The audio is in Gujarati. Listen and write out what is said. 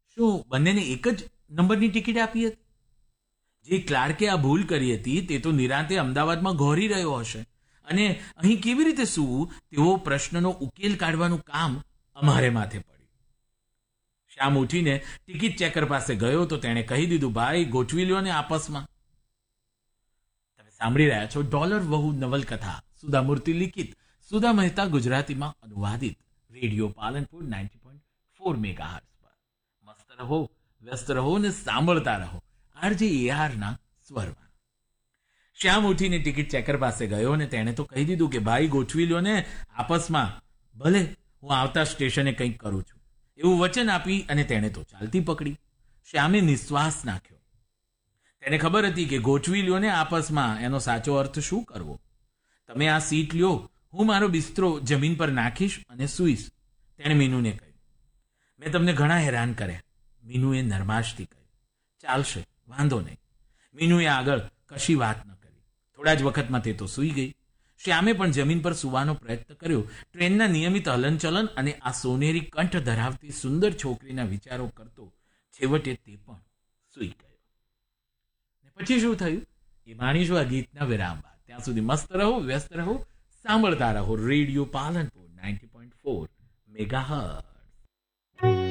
શું બંનેને એક જ નંબરની ટિકિટ આપી હતી? જે ક્લાર્કે આ ભૂલ કરી હતી તે તો નિરાંતે અમદાવાદમાં ઘોરી રહ્યો હશે અને અહીં કેવી રીતે સૂવું તેવો પ્રશ્નનો ઉકેલ કાઢવાનું કામ અમારે માથે પડ્યું. શ્યામ ઉઠીને ટિકિટ ચેકર પાસે ગયો તો તેણે કહી દીધું, ભાઈ ગોઠવી લ્યો ને આપસમાં. તમે સાંભળી રહ્યા છો ડોલર વહુ નવલકથા, સુધા મૂર્તિ લિખિત, સુધા મહેતા ગુજરાતીમાં અનુવાદિત, રેડિયો પાલનપુર 90.4 મેગાહર્ટ્ઝ પર. મસ્ત રહો, વ્યસ્ત રહો ને સાંભળતા રહો આરજે એઆરના સ્વરમાં. શ્યામ ઉઠીને ટિકિટ ચેકર પાસે ગયો અને તેણે તો કહી દીધું કે ભાઈ ગોઠવી લ્યો ને આપસમાં, ભલે હું આવતા સ્ટેશને કંઈક કરું છું એવું વચન આપી અને તેણે તો ચાલતી પકડી. શ્યામે નિશ્વાસ નાખ્યો. તેને ખબર હતી કે ગોઠવી લ્યો ને આપસમાં એનો સાચો અર્થ શું કરવો. તમે આ સીટ લ્યો, હું મારો બિસ્તરો જમીન પર નાખીશ અને સૂઈશ, તેણે મીનુને કહ્યું. મેં તમને ઘણા હેરાન કર્યા, મીનુએ નરમાશથી કહ્યું. ચાલશે, વાંધો નહીં. મીનુએ આગળ કશી વાત ન કરી. થોડા જ વખતમાં તે તો સૂઈ ગઈ. શ્યામે પણ જમીન પર સૂવાનો પ્રયત્ન કર્યો. ટ્રેનના નિયમિત હલનચલન અને આ સોનેરી કંઠ ધરાવતી સુંદર છોકરીના વિચારો કરતો છેવટે તે પણ સૂઈ ગયો. ને પછી શું થયું એ માણીશું આ ગીતના વિરામ બાદ. ત્યાં સુધી મસ્ત રહો, વ્યસ્ત રહો, સાંભળતા રહો રેડિયો પાલનપુર 90.4 મેગાહર્ટ્ઝ.